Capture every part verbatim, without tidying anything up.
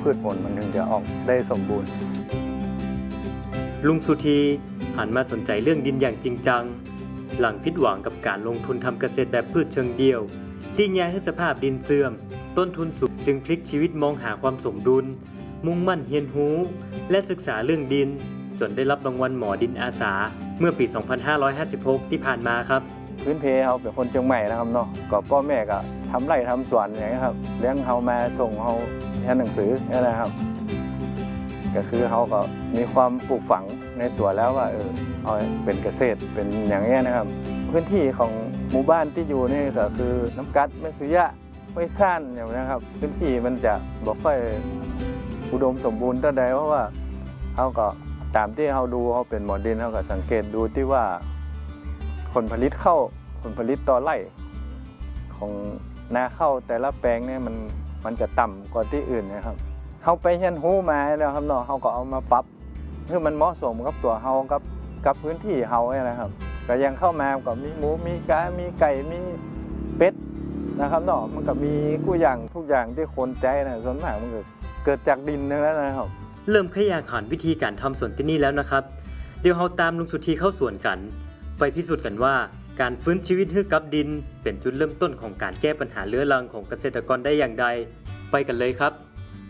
พืชผลมันถึงจะออกได้สมบูรณ์ลุงสุธีหันมาสนใจเรื่องดินอย่างจริงจังหลังผิดหวังกับการลงทุนทำเกษตรแบบพืชเชิงเดียวที่แย่ให้สภาพดินเสื่อมต้นทุนสูงจึงพลิกชีวิตมองหาความสมดุลมุ่งมั่นเรียนรู้และศึกษาเรื่องดินจนได้รับรางวัลหมอดินอาสาเมื่อปี สองพันห้าร้อยห้าสิบหก ที่ผ่านมาครับพื้นเพเขาเป็นคนเชียงใหม่นะครับเนาะก็พ่อแม่ก็ทำไร่ทำสวนอย่างนี้ครับเลี้ยงเขามาส่งเขาเรียนหนังสือนี่นะครับก็คือเขาก็มีความปลูกฝังในตัวแล้วว่าเออเอาเป็นเกษตรเป็นอย่างนี้นะครับพื้นที่ของหมู่บ้านที่อยู่นี่ก็คือน้ำกัดไม่สุยะไม่ซ่านอย่างนี้ครับพื้นที่มันจะบ่ค่อยอุดมสมบูรณ์เท่าใดเพราะว่าเขาก็ตามที่เขาดูเขาเป็นหมอดินเขาก็สังเกตดูที่ว่าผลผลิตเข้าผลผลิตต่อไร่ของนาข้าวแต่ละแปลงเนี่ยมันมันจะต่ำกว่าที่อื่นนะครับเขาไปเรียนรู้มาแล้วครับเนาะเขาก็เอามาปรับเพื่อมันเหมาะสมกับตัวเขากับกับพื้นที่เขาเนี่ยนะครับก็ยังเข้ามาก็มีหมูมีกามีไก่มีเป็ดนะครับเนาะมันก็มีกู้อย่างทุกอย่างที่คนใจนะส่วนมากมันเกิดจากดินนั่นแหละนะครับเริ่มขยายขานวิธีการทำสวนที่นี่แล้วนะครับเดี๋ยวเราตามลุงสุธีเข้าสวนกันไปพิสูจน์กันว่าการฟื้นชีวิตให้กับดินเป็นจุดเริ่มต้นของการแก้ปัญหาเรื้อรังของเกษตรกรได้อย่างใดไปกันเลยครับ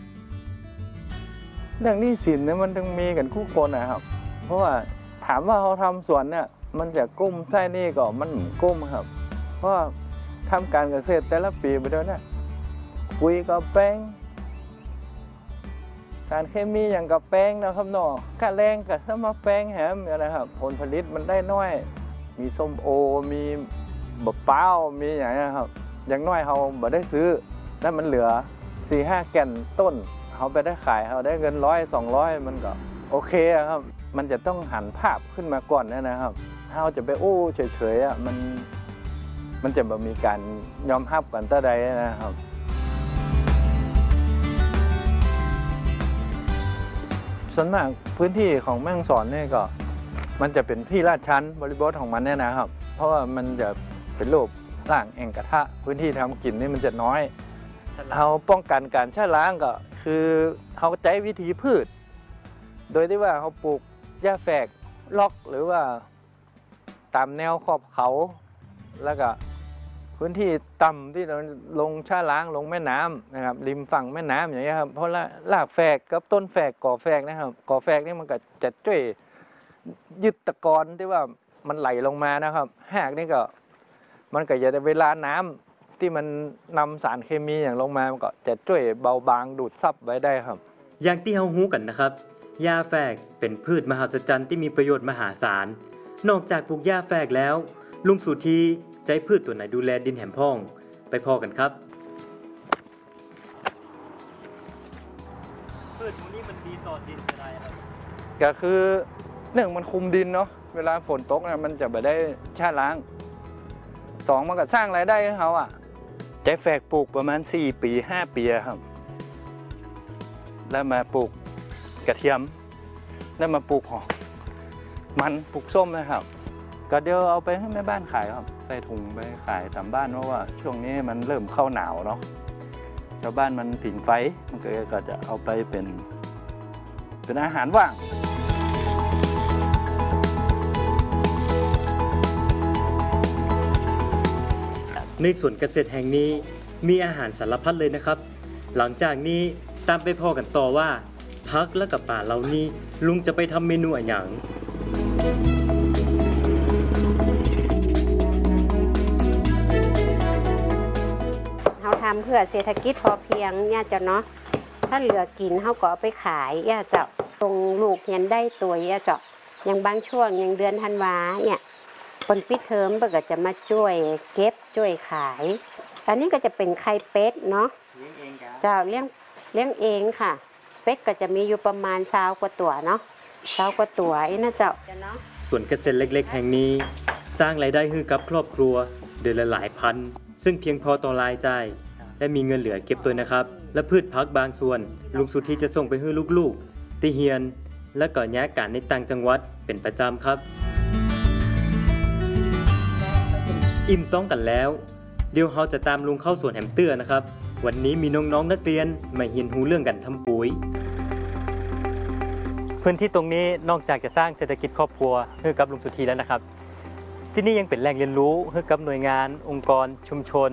เรื่องหนี้สินเนี่ยมันต้องมีกันคู่คนนะครับเพราะว่าถามว่าเขาทำสวนเนี่ยมันจะกุ้มใช่นี่ก็มันกุ้มครับเพราะทำการเกษตรแต่ละปีไปด้วยนะปุ๋ยกับแป้งการเคมีอย่างกับแป้งนะครับเนาะค่าแรงกับสมาแป้งแหมนะครับผลผลิตมันได้น้อยมีส้มโอมีบะเป้ามีอย่างนี้ครับอย่างน้อยเขาบ่ได้ซื้อแล้วมันเหลือ สี่ห้า แก่นต้นเขาไปได้ขายเขาได้เงินร้อยสองร้อยมันก็โอเคครับมันจะต้องหันภาพขึ้นมาก่อนนะครับถ้าเราจะไปโอ้เฉยๆอ่ะมันมันจะแบบมีการยอมรับกันต่อใดนะครับส่วนมากพื้นที่ของแม่ฮ่องสอนนี่ก็มันจะเป็นที่ลาดชันบริบทของมันเนี่ยนะครับเพราะว่ามันจะเป็นรูปร่างแอ่งกระทะพื้นที่ทำกินนี่มันจะน้อยเราป้องกันการชะล้างก็คือเขาใช้วิธีพืชโดยที่ว่าเขาปลูกหญ้าแฝกล็อกหรือว่าตามแนวขอบเขาแล้วก็พื้นที่ต่ำที่เราลงชะล้างลงแม่น้ำนะครับริมฝั่งแม่น้ำอย่างเงี้ยครับเพราะรากแฝกกับต้นแฝกก่อแฝกนะครับก่อแฝกนี่มันก็จะช่วยยึดตะกอนที่ว่ามันไหลลงมานะครับหากนี่ก็มันก็จะเวลาน้ำที่มันนำสารเคมีอย่างลงมามันก็จะช่วยเบาบางดูดซับไว้ได้ครับอย่างที่เรารู้กันนะครับหญ้าแฝกเป็นพืชมหัศจรรย์ที่มีประโยชน์มหาศาลนอกจากปลูกหญ้าแฝกแล้วลุงสุธีใช้พืชตัวไหนดูแลดินแหมพ่องไปพอกันครับพืชพวกนี้มันดีต่อดินอะไรครับก็คือหนึ่งมันคุมดินเนาะเวลาฝนตกนะมันจะไม่ได้ชะล้างสองมันก็สร้างรายได้ให้เขาอ่ะใช้แฝกปลูกประมาณสี่ปีห้าปีครับแล้วมาปลูกกระเทียมแล้วมาปลูกหอมมันปลูกส้มนะครับก็เดี๋ยวเอาไปให้แม่บ้านขายครับใส่ถุงไปขายตามบ้านเพราะว่าช่วงนี้มันเริ่มเข้าหนาวเนาะชาวบ้านมันผิงไฟมันก็จะเอาไปเป็นเป็นอาหารว่างในสวนเกษตรแห่งนี้มีอาหารสารพัดเลยนะครับหลังจากนี้ตามไปพอกันต่อว่าพักและกับป่าเหล่านี้ลุงจะไปทำเมนูอะไรอย่างเราทำเพื่อเศรษฐกิจพอเพียงเนี่ยจะเนาะถ้าเหลือกินเขาก็เอาไปขายเนี่ยจะตรงลูกเห็นได้ตัวเนี่ยจะอย่างบางช่วงอย่างเดือนธันวาเนี่ยคนปิดเทอมก็จะมาช่วยเก็บช่วยขายอันนี้ก็จะเป็นไข่เป็ดเนาะเจ้าเลี้ยงเลี้ยงเองค่ะเป็ดก็จะมีอยู่ประมาณสามกว่าตัวเนาะสามกว่าตัวไอ้น่าจะเนาะส่วนเกษตรเล็กๆแห่งนี้สร้างรายได้ให้กับครอบครัวเดือนละหลายพันซึ่งเพียงพอต่อรายจ่ายและมีเงินเหลือเก็บตัวนะครับและพืชพักบางส่วนลุงสุธีจะส่งไปให้ลูกๆที่เฮียนและก่อนย้ายการในต่างจังหวัดเป็นประจำครับอิ่มต้องกันแล้วเดี๋ยวเราจะตามลุงเข้าสวนแฮมเตอร์นะครับวันนี้มีน้องๆนักเรียนมาเรียนรู้เรื่องการทำปุ๋ยพื้นที่ตรงนี้นอกจากจะสร้างเศรษฐกิจครอบครัวให้กับลุงสุธีแล้วนะครับที่นี่ยังเป็นแหล่งเรียนรู้ให้กับหน่วยงานองค์กรชุมชน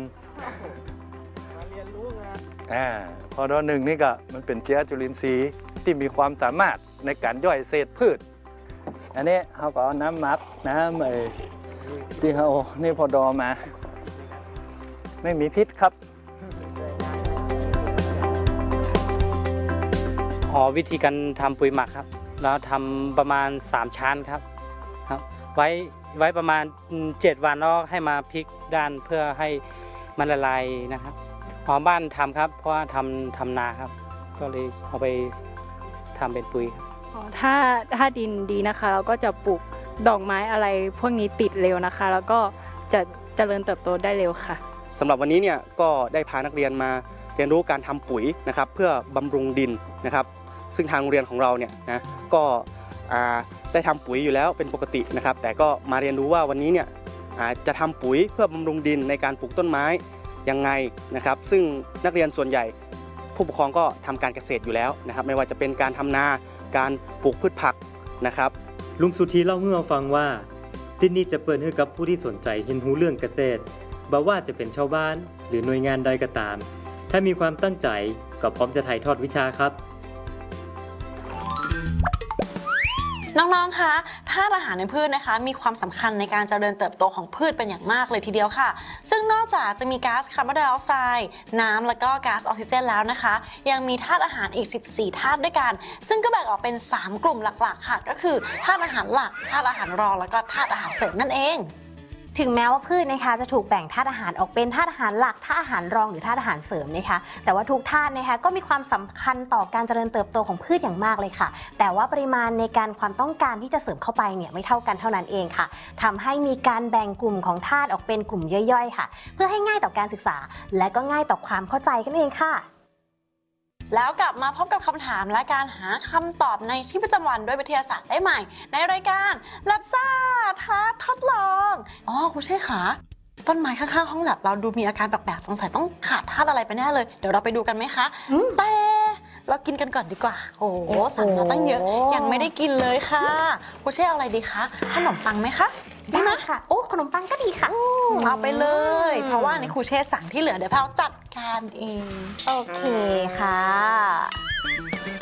อ่าพอดอหนึ่งนี่ก็มันเป็นเชื้อจุลินทรีย์ที่มีความสามารถในการย่อยเศษพืชอันนี้เขาก็เอาน้ำหมักน้ำไอ้ที่เขานี่พอดอมาไม่มีพิษครับอ๋อวิธีการทำปุ๋ยหมักครับแล้วทำประมาณสามชั้นครับครับไว้ไว้ประมาณเจ็ดวันแล้วให้มาพลิกด้านเพื่อให้มันละลายนะครับหอมบ้านทำครับเพราะว่าทำทำนาครับก็เลยเอาไปทำเป็นปุ๋ยครับอ๋อถ้าถ้าดินดีนะคะเราก็จะปลูกดอกไม้อะไรพวกนี้ติดเร็วนะคะ แล้วก็จะเจริญเติบโตได้เร็วค่ะสำหรับวันนี้เนี่ยก็ได้พานักเรียนมาเรียนรู้การทำปุ๋ยนะครับเพื่อบำรุงดินนะครับซึ่งทางโรงเรียนของเราเนี่ยนะก็ได้ทำปุ๋ยอยู่แล้วเป็นปกตินะครับแต่ก็มาเรียนรู้ว่าวันนี้เนี่ยจะทำปุ๋ยเพื่อบำรุงดินในการปลูกต้นไม้ยังไงนะครับซึ่งนักเรียนส่วนใหญ่ผู้ปกครองก็ทำการเกษตรอยู่แล้วนะครับไม่ว่าจะเป็นการทำนาการปลูกพืชผักนะครับลุงสุธีเล่าให้เราฟังว่าที่นี่จะเปิดให้กับผู้ที่สนใจเรียนรู้เรื่องเกษตรบ่ว่าจะเป็นชาวบ้านหรือหน่วยงานใดก็ตามถ้ามีความตั้งใจก็พร้อมจะถ่ายทอดวิชาครับน้องๆ คะธาตุอาหารในพืชนะคะมีความสำคัญในการเจริญเติบโตของพืชเป็นอย่างมากเลยทีเดียวค่ะซึ่งนอกจากจะมีก๊าซคาร์บอนไดออกไซด์น้ำและก็ก๊าซออกซิเจนแล้วนะคะยังมีธาตุอาหารอีกสิบสี่ธาตุด้วยกันซึ่งก็แบ่งออกเป็นสามกลุ่มหลักๆค่ะก็คือธาตุอาหารหลักธาตุอาหารรองแล้วก็ธาตุอาหารเสริมนั่นเองถึงแม้ว่าพืชนะคะจะถูกแบ่งธาตุอาหารออกเป็นธาตุอาหารหลักธาตุอาหารรองหรือธาตุอาหารเสริมนะคะแต่ว่าทุกธาตุนะคะก็มีความสำคัญต่อการเจริญเติบโตของพืชอย่างมากเลยค่ะแต่ว่าปริมาณในการความต้องการที่จะเสริมเข้าไปเนี่ยไม่เท่ากันเท่านั้นเองค่ะทำให้มีการแบ่งกลุ่มของธาตุออกเป็นกลุ่มย่อยๆค่ะเพื่อให้ง่ายต่อการศึกษาและก็ง่ายต่อความเข้าใจกันเองค่ะแล้วกลับมาพบกับคำถามและการหาคำตอบในชีวิตประจำวันด้วยวิทยาศาสตร์ได้ใหม่ในรายการแลบซ่าท้าทดลองอ๋อครูเช่ค่ะต้นไม้ข้างๆห้องแลบเราดูมีอาการแปลกๆสงสัยต้องขาดธาตุอะไรไปแน่เลยเดี๋ยวเราไปดูกันไหมคะแต่เรากินกันก่อนดีกว่าโอ้โหสั่งมาตั้งเยอะยังไม่ได้กินเลยค่ะครูเช่เอาอะไรดีคะขนมปังไหมคะได้ค่ะโอ้ขนมปังก็ดีค่ะเอาไปเลยเพราะว่าในครูเช่สั่งที่เหลือเดี๋ยวแพลวจัดการเองโอเคค่ะ